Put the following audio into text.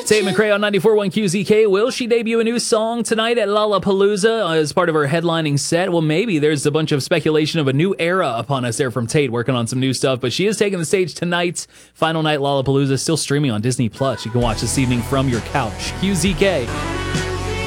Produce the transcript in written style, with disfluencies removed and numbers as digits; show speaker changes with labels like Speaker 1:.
Speaker 1: Tate McRae on 94.1 QZK. Will she debut a new song tonight at Lollapalooza as part of her headlining set? Well, maybe. There's a bunch of speculation of a new era upon us there from Tate, working on some new stuff. But she is taking the stage tonight. Final night Lollapalooza, still streaming on Disney+. You can watch this evening from your couch. QZK.